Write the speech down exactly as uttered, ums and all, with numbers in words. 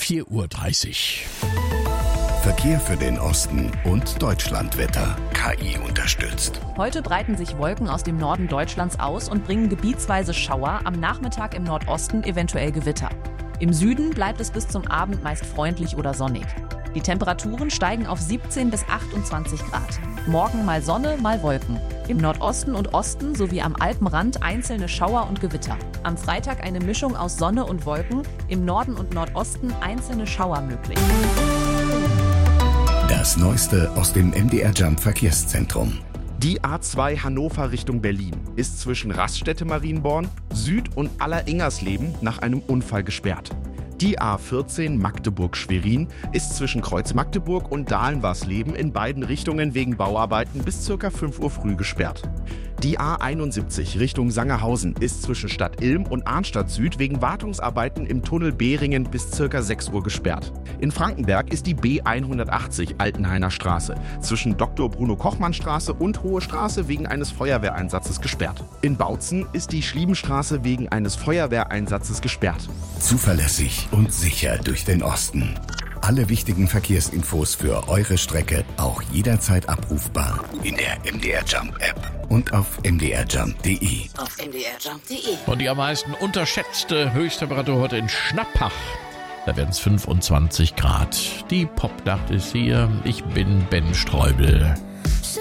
vier Uhr dreißig. Verkehr für den Osten und Deutschlandwetter. K I unterstützt. Heute breiten sich Wolken aus dem Norden Deutschlands aus und bringen gebietsweise Schauer, am Nachmittag im Nordosten eventuell Gewitter. Im Süden bleibt es bis zum Abend meist freundlich oder sonnig. Die Temperaturen steigen auf siebzehn bis achtundzwanzig Grad. Morgen mal Sonne, mal Wolken. Im Nordosten und Osten sowie am Alpenrand einzelne Schauer und Gewitter. Am Freitag eine Mischung aus Sonne und Wolken, im Norden und Nordosten einzelne Schauer möglich. Das Neueste aus dem M D R Jump Verkehrszentrum. Die A zwei Hannover Richtung Berlin ist zwischen Raststätte-Marienborn, Süd- und Alleringers-Leben nach einem Unfall gesperrt. Die A vierzehn Magdeburg-Schwerin ist zwischen Kreuz Magdeburg und Dahlen-Warsleben in beiden Richtungen wegen Bauarbeiten bis ca. fünf Uhr früh gesperrt. Die A einundsiebzig Richtung Sangerhausen ist zwischen Stadt Ilm und Arnstadt Süd wegen Wartungsarbeiten im Tunnel Behringen bis ca. sechs Uhr gesperrt. In Frankenberg ist die B hundertachtzig Altenhainer Straße zwischen Doktor Bruno Kochmann Straße und Hohe Straße wegen eines Feuerwehreinsatzes gesperrt. In Bautzen ist die Schliebenstraße wegen eines Feuerwehreinsatzes gesperrt. Zuverlässig und sicher durch den Osten. Alle wichtigen Verkehrsinfos für eure Strecke auch jederzeit abrufbar in der M D R Jump App und auf m d r jump punkt d e. Auf m d r jump punkt d e. Und die am meisten unterschätzte Höchsttemperatur heute in Schnappach. Da werden es fünfundzwanzig Grad. Die Popnacht ist hier. Ich bin Ben Streubel.